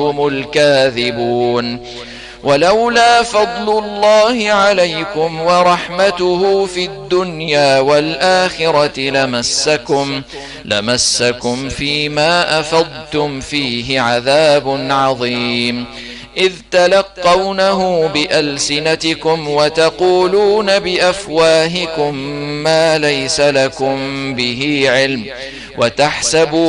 وأنتم الكاذبون. ولولا فضل الله عليكم ورحمته في الدنيا والآخرة لمسكم فيما أفضتم فيه عذاب عظيم، إذ تلقونه بألسنتكم وتقولون بأفواهكم ما ليس لكم به علم، وتحسبون